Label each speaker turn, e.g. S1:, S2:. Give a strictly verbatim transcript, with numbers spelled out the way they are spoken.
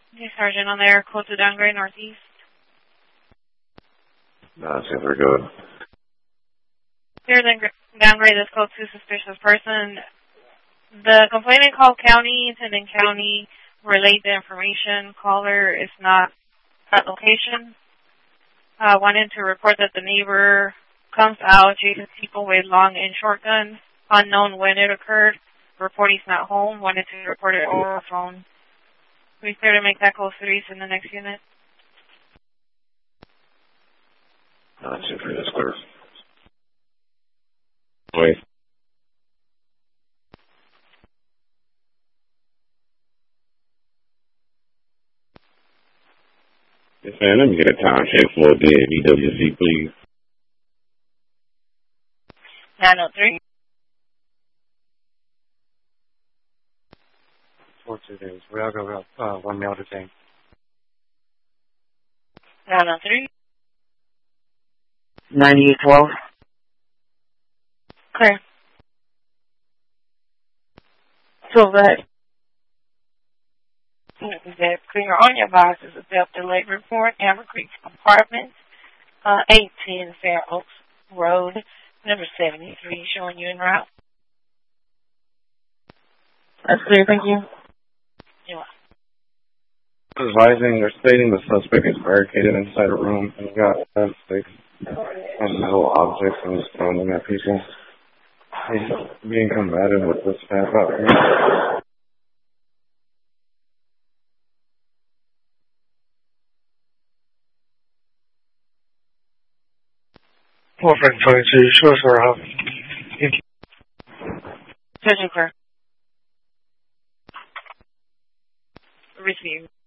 S1: Okay, Sergeant on there, code to downgrade northeast.
S2: Nah, see if we're good.
S1: Clear then downgrade this code to suspicious person. The complainant called county, attending county, relayed the information. Caller is not at location. Uh, wanted to report that the neighbor comes out, chases people with long and short guns. Unknown when it occurred. Report he's not home. Wanted to report it over the phone. We clear to make that call series in the next unit.
S2: Nah, see if we're clear. Wait. Yes, man, let me get a time check for the V W C, please.
S1: nine oh three.
S3: For two days. We all go uh, one male detained.
S1: nine oh three.
S4: ninety-eight twelve.
S1: Clear.
S4: So that.
S1: That clear on your box is a theft delay report, Amber Creek Apartments, uh, eight ten Fair Oaks Road, number seventy-three, showing you en route.
S4: That's clear, thank you.
S1: You're
S2: Advising or stating the suspect is barricaded inside a room and got uh, sticks and metal objects and is pounding at people. He's being combated with the staff out here.
S3: Four friend twenty-two, sure, sir. How?
S1: Judging clear. Receive.